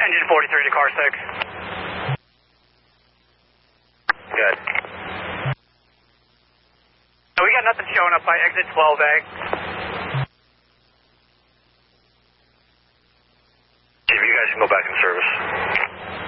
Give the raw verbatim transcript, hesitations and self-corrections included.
Engine forty-three to car six. Good. So we got nothing showing up by exit twelve A. See if you guys can go back in service.